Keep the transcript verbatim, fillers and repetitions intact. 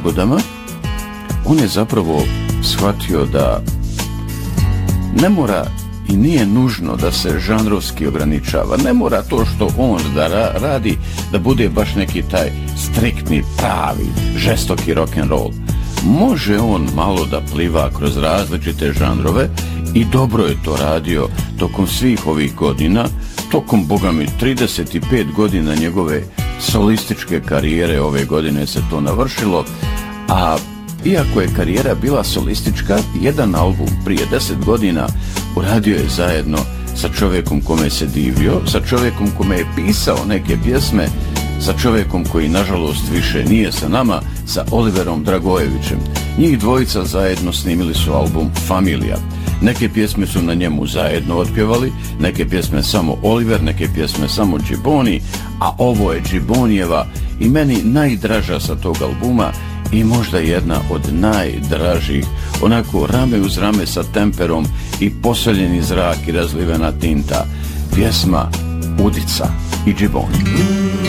prigodama, on je zapravo shvatio da ne mora i nije nužno da se žanrovski ograničava. Ne mora to što on da ra- radi da bude baš neki taj striktni, pravi, žestoki rock'n'roll. Može on malo da pliva kroz različite žanrove i dobro je to radio tokom svih ovih godina, tokom, boga mi, trideset pet godina njegove solističke karijere. Ove godine se to navršilo, a iako je karijera bila solistička, jedan album prije deset godina uradio je zajedno sa čovjekom kome se divio, sa čovjekom kome je pisao neke pjesme, sa čovjekom koji nažalost više nije sa nama, sa Oliverom Dragojevićem. Njih dvojica zajedno snimili su album Familija. Neke pjesme su na njemu zajedno otpjevali, neke pjesme samo Oliver, neke pjesme samo Džiboni, a ovo je Džibonijeva i meni najdraža sa tog albuma i možda jedna od najdražih, onako rame uz rame sa temperom i posoljeni zrak i razlivena tinta, pjesma Udica i Džiboni.